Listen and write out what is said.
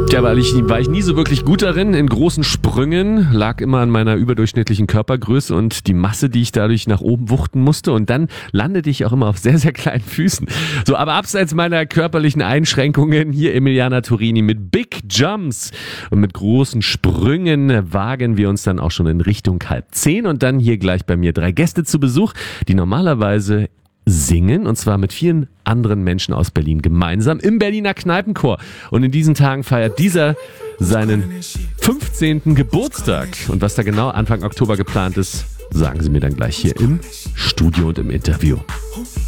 Tja, war ich nie so wirklich gut darin, in großen Sprüngen, lag immer an meiner überdurchschnittlichen Körpergröße und die Masse, die ich dadurch nach oben wuchten musste, und dann landete ich auch immer auf sehr, sehr kleinen Füßen. So, aber abseits meiner körperlichen Einschränkungen, hier Emiliana Turini mit Big Jumps und mit großen Sprüngen wagen wir uns dann auch schon in Richtung 9:30 und dann hier gleich bei mir 3 Gäste zu Besuch, die normalerweise singen, und zwar mit vielen anderen Menschen aus Berlin gemeinsam im Berliner Kneipenchor. Und in diesen Tagen feiert dieser seinen 15. Geburtstag. Und was da genau Anfang Oktober geplant ist, sagen sie mir dann gleich hier im Studio und im Interview.